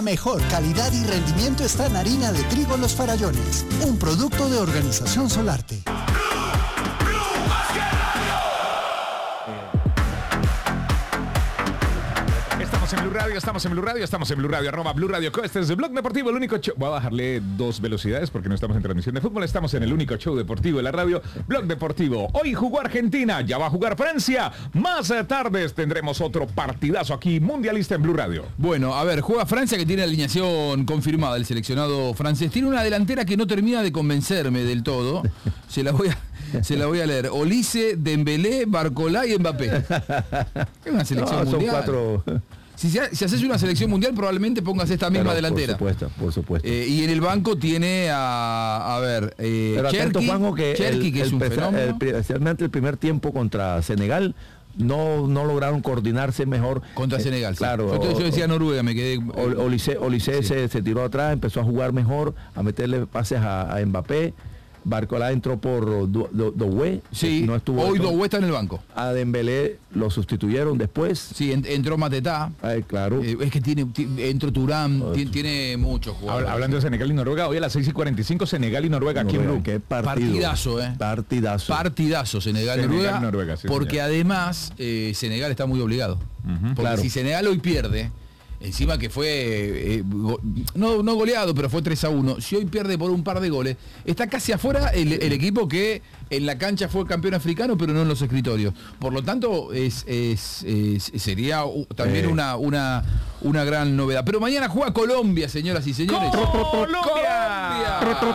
Mejor calidad y rendimiento está en harina de trigo Los Farallones, un producto de Organización Solarte. Estamos en Blue Radio, arroba Blue Radio Co. Este es el Blog Deportivo, el único show. Voy a bajarle 2 velocidades porque no estamos en transmisión de fútbol. Estamos en el único show deportivo de la radio, Blog Deportivo. Hoy jugó Argentina, ya va a jugar Francia. Más tardes tendremos otro partidazo aquí, mundialista en Blue Radio. Bueno, a ver, juega Francia, que tiene alineación confirmada, el seleccionado francés. Tiene una delantera que no termina de convencerme del todo. Se la voy a leer. Olise, Dembélé, Barcola y Mbappé. Es una selección mundial. Son 4... Si haces una selección mundial, probablemente pongas esta misma delantera. Por supuesto. Y en el banco tiene a ver, Cherki, que es un fenómeno. Especialmente el primer tiempo contra Senegal, no lograron coordinarse mejor. Contra Senegal, claro. Yo decía Noruega, me quedé... Olise sí. se tiró atrás, empezó a jugar mejor, a meterle pases a Mbappé. Barcola entró por Doué. Sí, no estuvo hoy Doué está en el banco. A Dembélé lo sustituyeron después. Sí, entró Matetá. Claro. Es que entró Turán, tiene muchos jugadores. Hablando de Senegal y Noruega, hoy a las 6:45 Senegal y Noruega aquí en Blue. Qué partidazo, Partidazo Senegal y Noruega. Sí, porque señor. Además Senegal está muy obligado. Porque claro. si Senegal hoy pierde, encima que fue no goleado, pero fue 3-1. Si hoy pierde por un par de goles, está casi afuera el equipo que en la cancha fue campeón africano, pero no en los escritorios. Por lo tanto, sería también una gran novedad. Pero mañana juega Colombia, señoras y señores. ¡Colombia!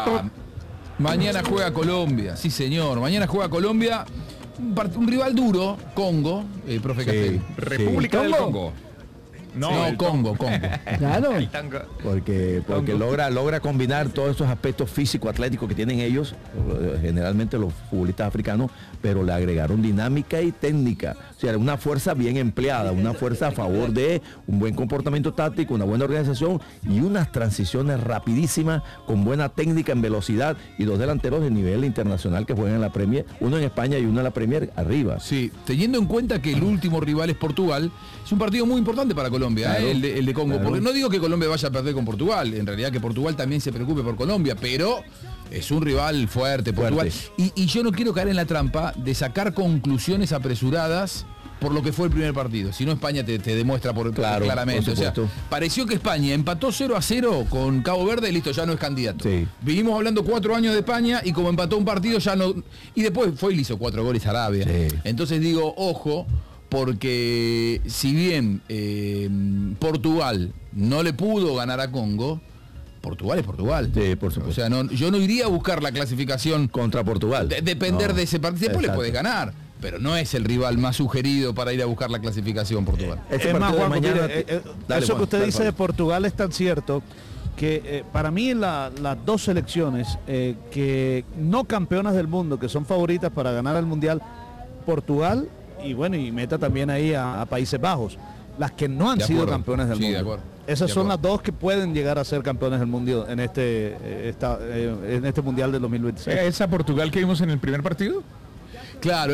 Mañana juega Colombia, sí señor. Mañana juega Colombia. Un rival duro, Congo, profe Castelli. República del Congo. No, Congo. Claro. Porque logra combinar todos esos aspectos físicos, atléticos que tienen ellos, generalmente los futbolistas africanos, pero le agregaron dinámica y técnica. O sea, una fuerza bien empleada, una fuerza a favor de un buen comportamiento táctico, una buena organización y unas transiciones rapidísimas, con buena técnica en velocidad, y dos delanteros de nivel internacional que juegan en la Premier, uno en España y uno en la Premier arriba. Sí, teniendo en cuenta que el último rival es Portugal, es un partido muy importante para Colombia. Claro, el de Congo, claro. Porque no digo que Colombia vaya a perder con Portugal, en realidad que Portugal también se preocupe por Colombia, pero es un rival fuerte, Portugal. Y yo no quiero caer en la trampa de sacar conclusiones apresuradas por lo que fue el primer partido. Si no, España te demuestra claramente. O sea, pareció que España empató 0-0 con Cabo Verde y listo, ya no es candidato. Sí. Vinimos hablando 4 años de España y como empató un partido ya no... Y después fue y le hizo 4 goles a Arabia. Sí. Entonces digo, ojo, porque si bien Portugal no le pudo ganar a Congo, Portugal es Portugal. Sí, por supuesto. O sea, yo no iría a buscar la clasificación contra Portugal. Depender de ese partido. Después le puede ganar, pero no es el rival más sugerido para ir a buscar la clasificación Portugal. Es más, Juan, eso que usted dice de Portugal es tan cierto que para mí las dos selecciones que no campeonas del mundo, que son favoritas para ganar el Mundial, Portugal y meta también ahí a Países Bajos, las que no han sido campeones del mundo. Esas son las dos que pueden llegar a ser campeones del mundo en este Mundial del 2026. ¿Esa Portugal que vimos en el primer partido? Claro,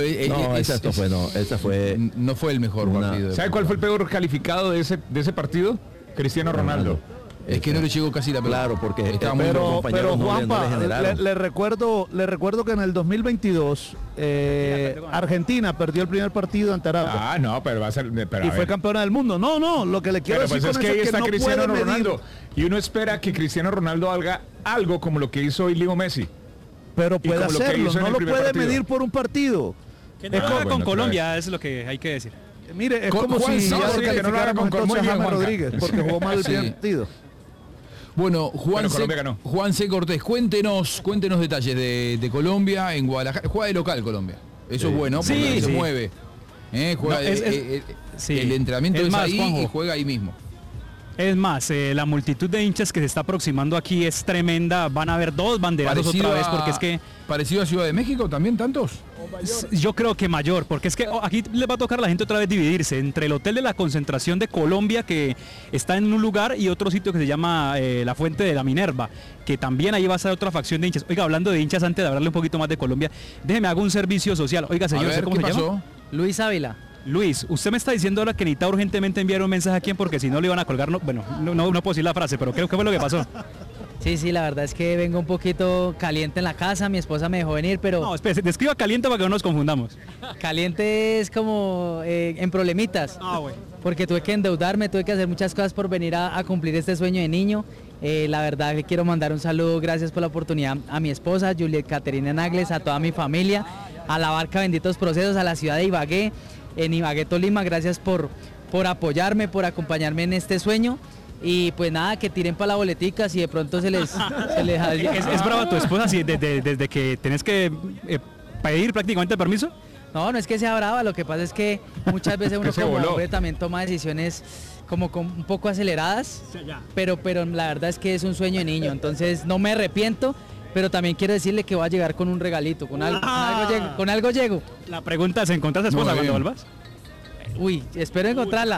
no fue el mejor partido. ¿Sabe cuál fue el peor calificado de ese partido? Cristiano Ronaldo. Es que no le llegó casi la pelota. Claro, porque estaba muy pero Juanpa, le recuerdo que en el 2022 Argentina perdió el primer partido ante Arabia. Pero va a ser... y fue campeona del mundo. No, lo que le quiero decir es que ahí está no Cristiano Ronaldo. Y uno espera que Cristiano Ronaldo haga algo como lo que hizo hoy Leo Messi. Pero puede hacerlo, no lo puede medir por un partido. Que no lo haga con Colombia, es lo que hay que decir. Mire, es como si que no lo haga con Colombia, Rodríguez, porque jugó mal el primer partido. Bueno, Juan C. Cortés, cuéntenos detalles de Colombia en Guadalajara. Juega de local Colombia. Eso es bueno, porque se mueve. El entrenamiento es ahí, Juanjo, y juega ahí mismo. Es más, la multitud de hinchas que se está aproximando aquí es tremenda. Van a haber 2 banderazos otra vez, porque es que... ¿Parecido a Ciudad de México también tantos? Yo creo que mayor, porque es que aquí les va a tocar a la gente otra vez dividirse entre el hotel de la concentración de Colombia, que está en un lugar, y otro sitio que se llama la Fuente de la Minerva, que también ahí va a ser otra facción de hinchas. Oiga, hablando de hinchas, antes de hablarle un poquito más de Colombia, déjeme hago un servicio social. Oiga, señor, ver, ¿cómo se llama? Luis Ávila. Luis, usted me está diciendo ahora que necesita urgentemente enviar un mensaje a quién porque si no le iban a colgar, no puedo decir la frase, pero creo que fue lo que pasó. Sí, la verdad es que vengo un poquito caliente en la casa, mi esposa me dejó venir, pero... No, espérese, describa caliente para que no nos confundamos. Caliente es como en problemitas, Bueno. porque tuve que endeudarme, tuve que hacer muchas cosas por venir a cumplir este sueño de niño. La verdad que quiero mandar un saludo, gracias por la oportunidad a mi esposa, Juliet Caterina Nagles, a toda mi familia, a la Barca Benditos Procesos, a la ciudad de Ibagué, en Ibagué, Tolima, gracias por apoyarme, por acompañarme en este sueño. Y pues nada, que tiren para la boletica si de pronto se les ¿Es brava tu esposa desde que tenés que pedir prácticamente permiso? No es que sea brava, lo que pasa es que muchas veces uno como hombre también toma decisiones como un poco aceleradas, pero la verdad es que es un sueño de niño, entonces no me arrepiento, pero también quiero decirle que voy a llegar con un regalito, con algo llego. La pregunta es, ¿encontrás a tu esposa cuando vuelvas? Uy, espero encontrarla.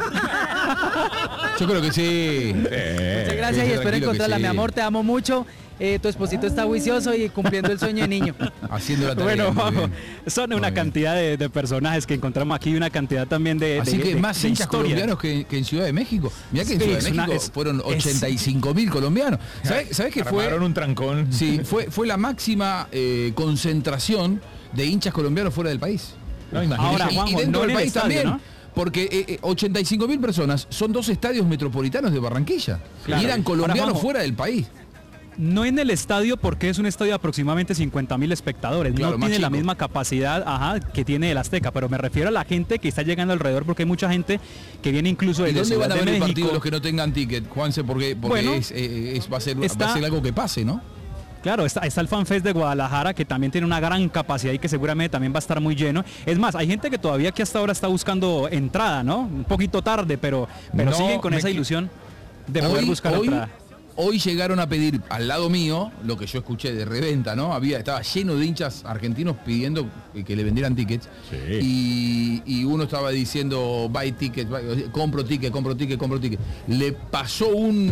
Yo creo que sí. Muchas gracias y espero encontrarla. Sí. Mi amor, te amo mucho. Tu esposito está juicioso y cumpliendo el sueño de niño. Haciendo la tarea. Bueno, son una cantidad de personajes que encontramos aquí y una cantidad también de Así que más hinchas colombianos que en Ciudad de México. Mirá que en Ciudad de México fueron 85.000 colombianos. ¿Sabés qué fue? Armaron un trancón. Sí, fue la máxima concentración de hinchas colombianos fuera del país. No, ahora, Juanjo, y dentro del país estadio, también. ¿no? Porque 85.000 personas son 2 estadios metropolitanos de Barranquilla. Claro. Y eran colombianos ahora, fuera del país. No en el estadio porque es un estadio de aproximadamente 50.000 espectadores. Claro, no tiene la misma capacidad que tiene el Azteca, pero me refiero a la gente que está llegando alrededor porque hay mucha gente que viene incluso de Ciudad de México. ¿Y dónde van a ver el partido los que no tengan ticket, Juanse? Porque bueno, va a ser algo que pase, ¿no? Claro, está el FanFest de Guadalajara, que también tiene una gran capacidad y que seguramente también va a estar muy lleno. Es más, hay gente que todavía que hasta ahora está buscando entrada, ¿no? Un poquito tarde, pero siguen con esa ilusión de poder buscar entrada. Hoy llegaron a pedir al lado mío, lo que yo escuché de reventa, ¿no? Estaba lleno de hinchas argentinos pidiendo que le vendieran tickets. Sí. Y uno estaba diciendo, buy tickets, compro ticket. Le pasó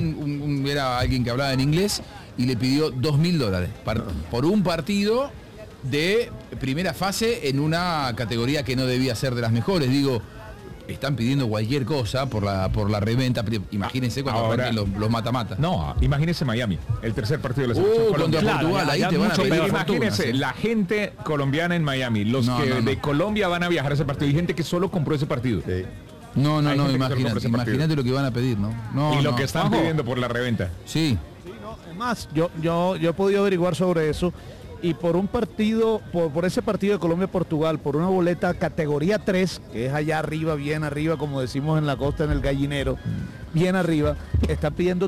era alguien que hablaba en inglés y le pidió $2.000 por un partido de primera fase en una categoría que no debía ser de las mejores. Digo, están pidiendo cualquier cosa por la reventa. Imagínense cuando arranquen los mata-mata. No, imagínense Miami, el tercer partido de la selección contra Portugal, ahí te van a pedir imagínense la gente colombiana en Miami, los de Colombia van a viajar a ese partido. Hay gente que solo compró ese partido. Sí. No, imagínate lo que van a pedir, ¿no? Y lo que están pidiendo por la reventa. Sí. Es más, yo he podido averiguar sobre eso y por un partido, por ese partido de Colombia-Portugal, por una boleta categoría 3, que es allá arriba, bien arriba, como decimos en la costa, en el Gallinero, bien arriba, está pidiendo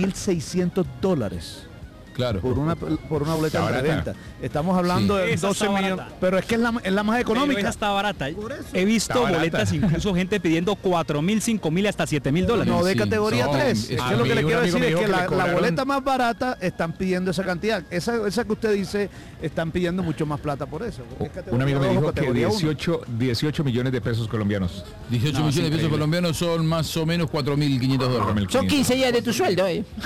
$3.600. Claro. Por una boleta de reventa. Estamos hablando de 12 millones. Pero es que es la más económica. Pero esa está barata. He visto boletas, incluso gente pidiendo $4.000, $5.000, hasta $7.000. No, de categoría 3. Es que lo que le quiero decir es que la boleta más barata están pidiendo esa cantidad. Esa que usted dice, están pidiendo mucho más plata por eso. Un amigo me dijo que 18 millones de pesos colombianos. 18 millones de pesos colombianos son más o menos $4.500. Son 15 días de tu sueldo,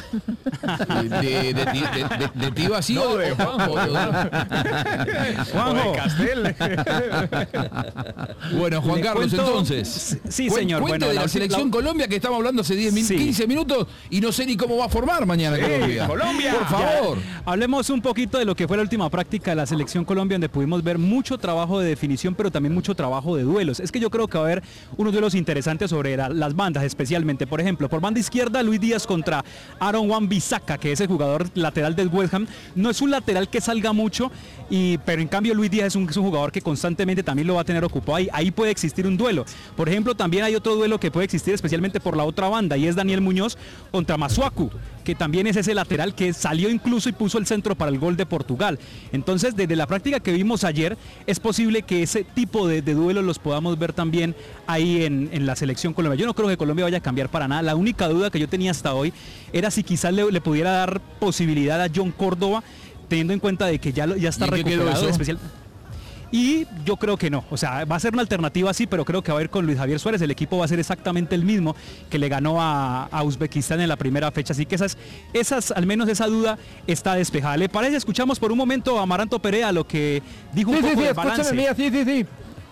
¿De ti vacío? No, de Juanjo. Juanjo. Castel. Bueno, Juan Carlos, entonces. Sí, señor. Cuente de la selección Colombia, que estamos hablando hace 15 minutos y no sé ni cómo va a formar mañana Colombia. Por favor. Hablemos un poquito de lo que fue la última práctica de la selección Colombia, donde pudimos ver mucho trabajo de definición, pero también mucho trabajo de duelos. Es que yo creo que va a haber unos duelos interesantes sobre las bandas, especialmente. Por ejemplo, por banda izquierda, Luis Díaz contra Aaron Wan-Bissaka, que es el jugador lateral del West Ham. No es un lateral que salga mucho, pero en cambio Luis Díaz es un jugador que constantemente también lo va a tener ocupado. Ahí puede existir un duelo. Por ejemplo, también hay otro duelo que puede existir especialmente por la otra banda, y es Daniel Muñoz contra Masuaku, que también es ese lateral que salió incluso y puso el centro para el gol de Portugal. Entonces, desde la práctica que vimos ayer, es posible que ese tipo de duelos los podamos ver también ahí en la selección colombiana. Yo no creo que Colombia vaya a cambiar para nada. La única duda que yo tenía hasta hoy era si quizás le pudiera dar posibilidad a John Córdoba, teniendo en cuenta de que ya está recuperado especial. Y yo creo que no, o sea, va a ser una alternativa así, pero creo que va a ir con Luis Javier Suárez. El equipo va a ser exactamente el mismo que le ganó a Uzbekistán en la primera fecha, así que al menos esa duda está despejada. ¿Le parece? Escuchamos por un momento a Amaranto Perea lo que dijo un poco del balance. Sí.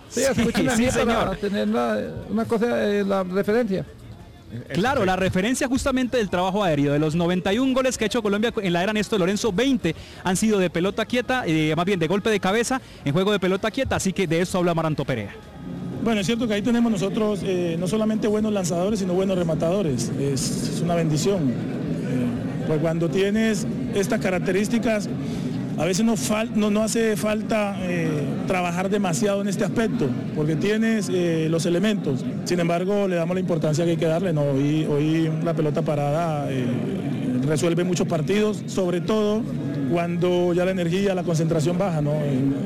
Sí, escuchen a mí para tener una cosa, la referencia. Claro, la referencia justamente del trabajo aéreo. De los 91 goles que ha hecho Colombia en la era Néstor Lorenzo, 20 han sido de pelota quieta, más bien de golpe de cabeza en juego de pelota quieta, así que de eso habla Amaranto Perea. Bueno, es cierto que ahí tenemos nosotros no solamente buenos lanzadores, sino buenos rematadores. Es una bendición. Pues cuando tienes estas características, a veces no hace falta trabajar demasiado en este aspecto, porque tienes los elementos. Sin embargo, le damos la importancia que hay que darle, ¿no? Hoy la pelota parada resuelve muchos partidos, sobre todo cuando ya la energía, la concentración baja, ¿no?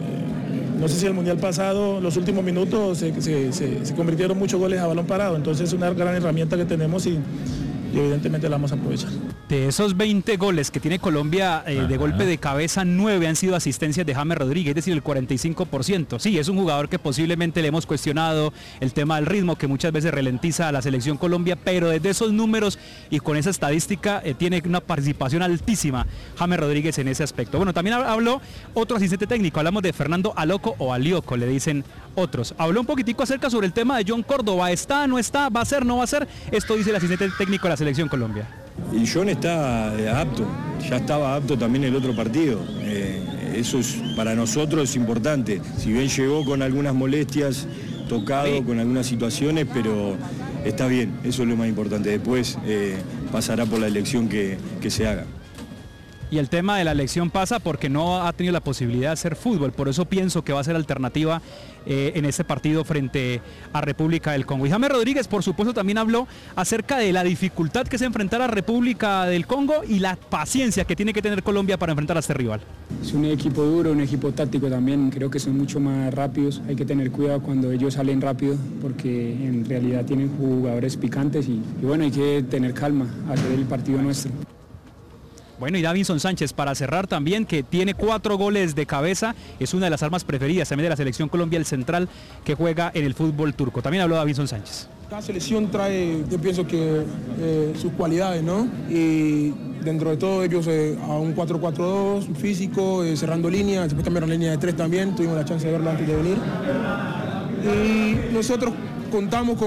No sé si el Mundial pasado, los últimos minutos, se convirtieron muchos goles a balón parado, entonces es una gran herramienta que tenemos y evidentemente la vamos a aprovechar. De esos 20 goles que tiene Colombia de golpe de cabeza, 9 han sido asistencias de James Rodríguez, es decir, el 45%. Sí, es un jugador que posiblemente le hemos cuestionado el tema del ritmo, que muchas veces ralentiza a la selección Colombia, pero desde esos números y con esa estadística tiene una participación altísima James Rodríguez en ese aspecto. Bueno, también habló otro asistente técnico, hablamos de Fernando Aloco o Alioco, le dicen otros. Habló un poquitico acerca sobre el tema de John Córdoba, ¿está, no está, va a ser, no va a ser? Esto dice el asistente técnico de la selección Colombia. Y John está apto, ya estaba apto también el otro partido. Eso es para nosotros es importante. Si bien llegó con algunas molestias, tocado con algunas situaciones, pero está bien, eso es lo más importante. Después pasará por la elección que se haga. Y el tema de la elección pasa porque no ha tenido la posibilidad de hacer fútbol, por eso pienso que va a ser alternativa en este partido frente a República del Congo. Y James Rodríguez, por supuesto, también habló acerca de la dificultad que es enfrentar a República del Congo y la paciencia que tiene que tener Colombia para enfrentar a este rival. Es un equipo duro, un equipo táctico también, creo que son mucho más rápidos, hay que tener cuidado cuando ellos salen rápido porque en realidad tienen jugadores picantes y bueno, hay que tener calma, hacer el partido nuestro. Bueno, y Davinson Sánchez para cerrar también, que tiene 4 goles de cabeza, es una de las armas preferidas también de la selección Colombia, el central que juega en el fútbol turco. También habló Davinson Sánchez. Cada selección trae, yo pienso que sus cualidades, ¿no? Y dentro de todo ellos a un 4-4-2, físico, cerrando líneas, después cambiaron la línea de 3 también, tuvimos la chance de verlo antes de venir. Y nosotros contamos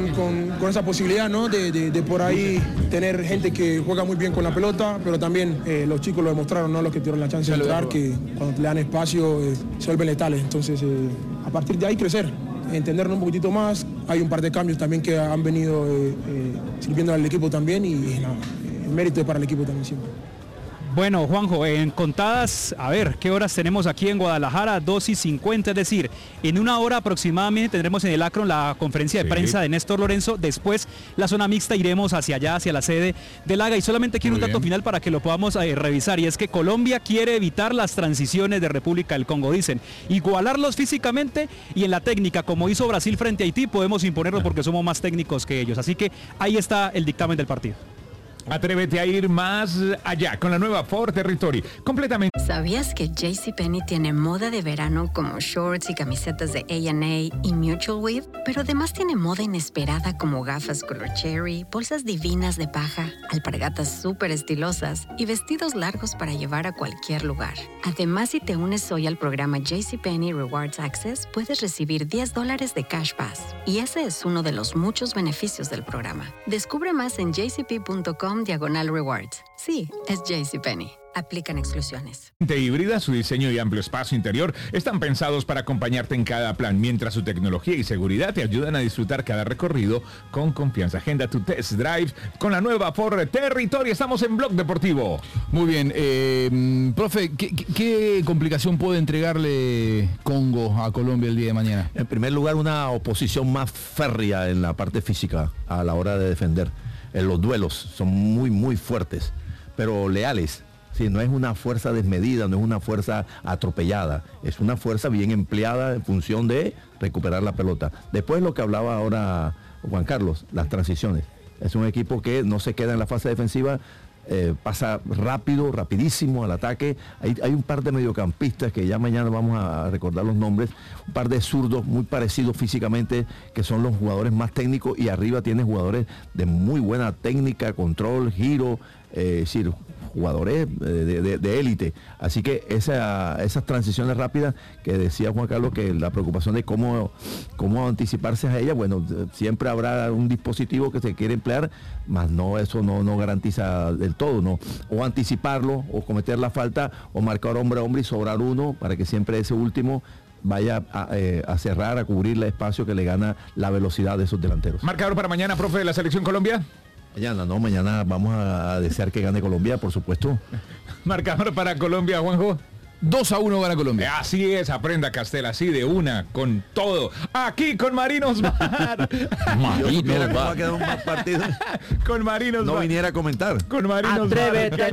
con esa posibilidad, ¿no? de por ahí tener gente que juega muy bien con la pelota, pero también los chicos lo demostraron, ¿no? Los que tuvieron la chance de entrar, que cuando le dan espacio se vuelven letales. Entonces, a partir de ahí crecer, entendernos un poquitito más. Hay un par de cambios también que han venido sirviendo al equipo también y nada, el mérito es para el equipo también siempre. Bueno, Juanjo, en contadas, a ver, ¿qué horas tenemos aquí en Guadalajara? 2:50, es decir, en una hora aproximadamente tendremos en el Akron la conferencia de prensa de Néstor Lorenzo, después la zona mixta iremos hacia allá, hacia la sede del AGA, y solamente quiero un dato final para que lo podamos revisar, y es que Colombia quiere evitar las transiciones de República del Congo, dicen, igualarlos físicamente y en la técnica, como hizo Brasil frente a Haití, podemos imponerlo porque somos más técnicos que ellos, así que ahí está el dictamen del partido. Atrévete a ir más allá con la nueva Ford Territory, completamente. ¿Sabías que JCPenney tiene moda de verano como shorts y camisetas de A&A y Mutual Weave? Pero además tiene moda inesperada como gafas color cherry, bolsas divinas de paja, alpargatas súper estilosas y vestidos largos para llevar a cualquier lugar. Además, si te unes hoy al programa JCPenney Rewards Access, puedes recibir $10 de Cash Pass. Y ese es uno de los muchos beneficios del programa. Descubre más en jcp.com/rewards. Sí, es JCPenney. Aplican exclusiones. Híbrida, su diseño y amplio espacio interior están pensados para acompañarte en cada plan, mientras su tecnología y seguridad te ayudan a disfrutar cada recorrido con confianza. Agenda tu test drive con la nueva Ford Territory. Estamos en Blog Deportivo. Muy bien. Profe, ¿qué complicación puede entregarle Congo a Colombia el día de mañana? En primer lugar, una oposición más férrea en la parte física a la hora de defender. Los duelos son muy, muy fuertes, pero leales. Sí, no es una fuerza desmedida, no es una fuerza atropellada, es una fuerza bien empleada en función de recuperar la pelota. Después lo que hablaba ahora Juan Carlos, las transiciones. Es un equipo que no se queda en la fase defensiva, pasa rápido, rapidísimo al ataque. Hay un par de mediocampistas que ya mañana vamos a recordar los nombres, un par de zurdos muy parecidos físicamente, que son los jugadores más técnicos, y arriba tiene jugadores de muy buena técnica, control, giro, es decir, jugadores de élite. Así que esas transiciones rápidas que decía Juan Carlos, que la preocupación de cómo anticiparse a ella, bueno, siempre habrá un dispositivo que se quiere emplear, más eso no garantiza del todo, ¿no? O anticiparlo, o cometer la falta, o marcar hombre a hombre y sobrar uno, para que siempre ese último vaya a cerrar, a cubrir el espacio que le gana la velocidad de esos delanteros. ¿Marcador para mañana, profe, de la selección Colombia? Mañana vamos a desear que gane Colombia, por supuesto. ¿Marcador para Colombia, Juanjo? 2-1 gana Colombia. Así es, aprenda Castel, así de una, con todo. Aquí con Marinos Bar. Marinos Bar. Va a quedar un mal partido. Con Marinos Bar. No viniera a comentar. Con Marinos Bar.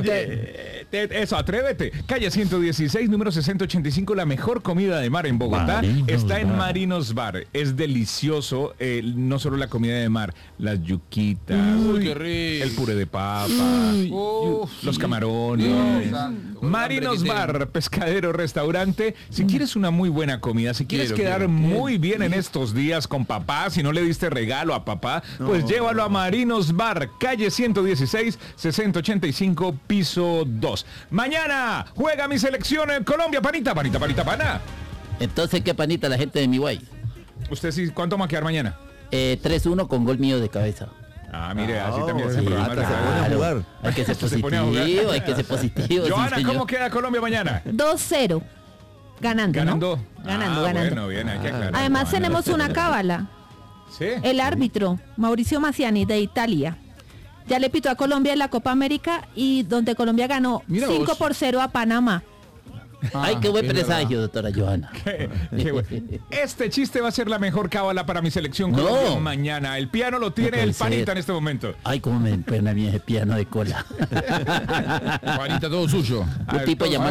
Eso, atrévete. Calle 116, número 6085, la mejor comida de mar en Bogotá. Está en Marinos Bar. Es delicioso, no solo la comida de mar, las yuquitas, qué rico, el puré de papa, los camarones. Marinos Bar, pescadero, restaurante. Si quieres una muy buena comida, si quieres quedar muy bien en estos días con papá, si no le diste regalo a papá, pues llévalo a Marinos Bar, calle 116, 6085, piso 2. Mañana juega mi selección en Colombia, panita. Entonces, ¿qué panita la gente de mi guay? ¿Usted sí? ¿Cuánto va a quedar mañana? 3-1 con gol mío de cabeza. Mire, así también se programa. Se pone a jugar. Hay que ser positivo, Johanna, ¿cómo queda Colombia mañana? 2-0. Ganando. Bueno, bien, hay que aclarar. Además tenemos una cábala. ¿Sí? El árbitro, Mauricio Maciani, de Italia, ya le pitó a Colombia en la Copa América, y donde Colombia ganó 5-0 a Panamá. Ay, qué buen presagio, doctora Johanna. Qué bueno. Este chiste va a ser la mejor cábala para mi selección Colombia mañana. El piano lo tiene el panita en este momento. Ay, cómo me pena a mí ese piano de cola. Panita, todo suyo. Un tipo llamó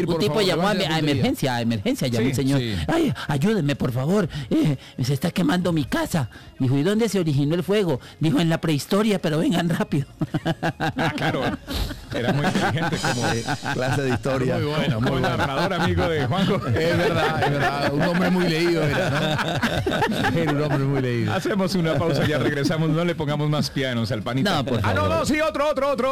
a emergencia, llamó un señor. Sí. Ay, ayúdenme, por favor. Se está quemando mi casa. Dijo, ¿y dónde se originó el fuego? Dijo, en la prehistoria, pero vengan rápido. Claro. Era muy inteligente como clase de historia. Muy bueno, muy bueno. Narrador, amigo de Juanjo. Es verdad. Un hombre muy leído era, ¿no? Era un hombre muy leído. Hacemos una pausa, ya regresamos. No le pongamos más pianos al panita. No, por favor. No, sí, otro.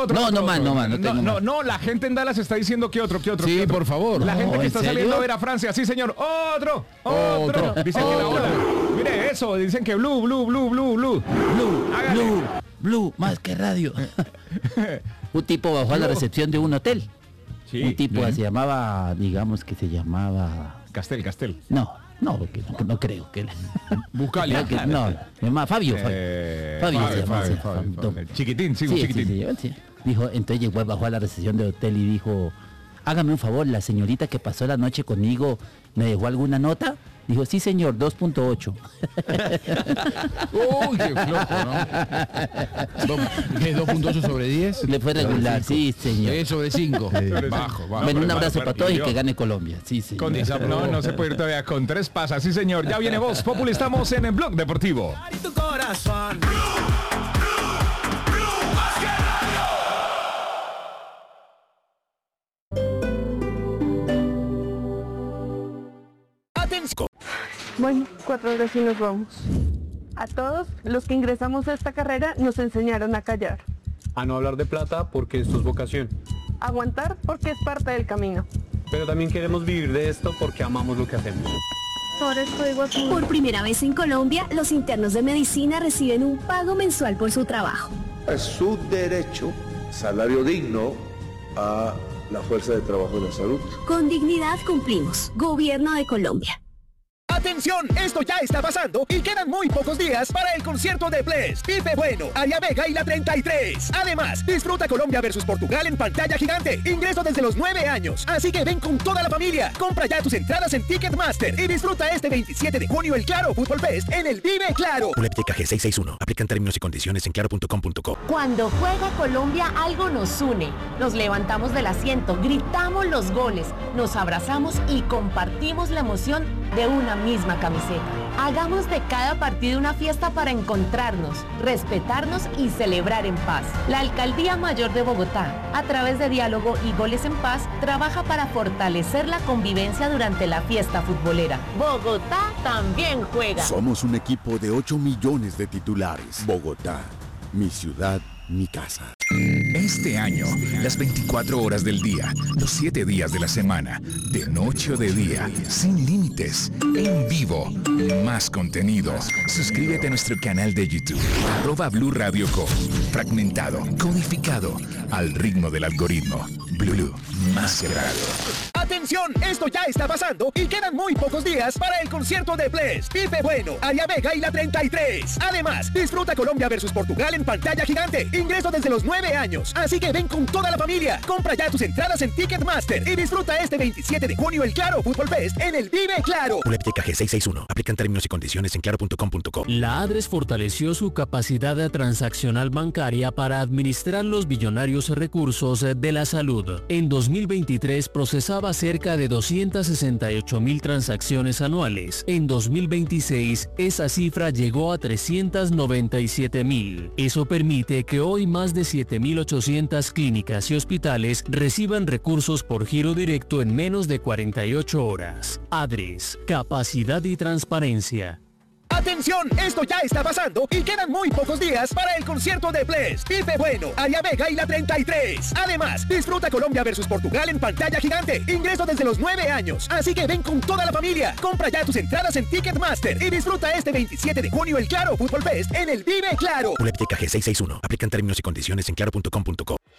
No, la gente en Dallas está diciendo que otro. Sí, por favor. La gente que está saliendo a ver a Francia. Sí, señor. Otro. Dicen que la ola. Mire eso, dicen que blue. Blue, más que radio. Un tipo bajó a la recepción de un hotel. Sí, un tipo se llamaba, Castel. No, creo que Buscalia. Se llama Fabio. Fabio. Chiquitín, chiquitín. Sí. Dijo, entonces bajó a la recepción del hotel y dijo, hágame un favor, la señorita que pasó la noche conmigo, ¿me dejó alguna nota? Dijo, sí señor, 2.8. Uy, qué flojo, ¿no? ¿Qué es 2.8 sobre 10? Le fue regular, sí señor. Es sobre 5. Bajo. Bueno, un abrazo para todos y que gane Colombia. Sí, señor. No se puede ir todavía con 3 pasas. Sí señor, ya viene Voz Populi, estamos en el Blog Deportivo. Bueno, 4 horas y nos vamos. A todos los que ingresamos a esta carrera nos enseñaron a callar. A no hablar de plata porque esto es vocación. Aguantar porque es parte del camino. Pero también queremos vivir de esto porque amamos lo que hacemos. Por primera vez en Colombia, los internos de medicina reciben un pago mensual por su trabajo. Es su derecho, salario digno a la fuerza de trabajo de la salud. Con dignidad cumplimos. Gobierno de Colombia. ¡Atención! Esto ya está pasando y quedan muy pocos días para el concierto de Bless, Pipe Bueno, Aria Vega y la 33. Además, disfruta Colombia versus Portugal en pantalla gigante. Ingreso desde los 9 años. Así que ven con toda la familia. Compra ya tus entradas en Ticketmaster y disfruta este 27 de junio el Claro Fútbol Fest en el Vive Claro. Boletica G661. Aplican términos y condiciones en claro.com.co. Cuando juega Colombia, algo nos une. Nos levantamos del asiento, gritamos los goles, nos abrazamos y compartimos la emoción de una misma camiseta. Hagamos de cada partido una fiesta para encontrarnos, respetarnos y celebrar en paz. La Alcaldía Mayor de Bogotá, a través de diálogo y goles en paz, trabaja para fortalecer la convivencia durante la fiesta futbolera. Bogotá también juega. Somos un equipo de 8 millones de titulares. Bogotá, mi ciudad, mi casa. Este año, las 24 horas del día, los 7 días de la semana, de noche o de día, sin límites, en vivo, más contenido. Suscríbete a nuestro canal de YouTube, @Blue Radio Co. Fragmentado, codificado, al ritmo del algoritmo. Blue, más grado. ¡Atención! Esto ya está pasando y quedan muy pocos días para el concierto de Bless, Pipe Bueno, Aria Vega y la 33. Además, disfruta Colombia versus Portugal en pantalla gigante. Ingreso desde los 9 años. Así que ven con toda la familia. Compra ya tus entradas en Ticketmaster y disfruta este 27 de junio el Claro Fútbol Fest en el Vive Claro. Boletica G661. Aplican términos y condiciones en claro.com.co. La ADRES fortaleció su capacidad transaccional bancaria para administrar los billonarios recursos de la salud. En 2023 procesaba cerca de 268.000 transacciones anuales. En 2026 esa cifra llegó a 397.000. Eso permite que hoy más de 7.800 clínicas y hospitales reciban recursos por giro directo en menos de 48 horas. ADRES, capacidad y transparencia. ¡Atención! Esto ya está pasando y quedan muy pocos días para el concierto de Bless, Pipe Bueno, Aria Vega y la 33. Además, disfruta Colombia versus Portugal en pantalla gigante. Ingreso desde los 9 años. Así que ven con toda la familia. Compra ya tus entradas en Ticketmaster y disfruta este 27 de junio el Claro Fútbol Fest en el Vive Claro. Boletica G661. Aplican términos y condiciones en claro.com.co.